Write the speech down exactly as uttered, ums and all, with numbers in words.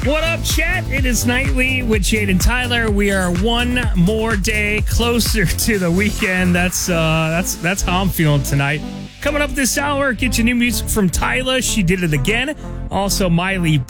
What up, chat? It is Nightly with Jade and Tyler. We are one more day closer to the weekend. That's uh, that's that's how I'm feeling tonight. Coming up this hour, get you new music from Tyler. She did it again. Also, Miley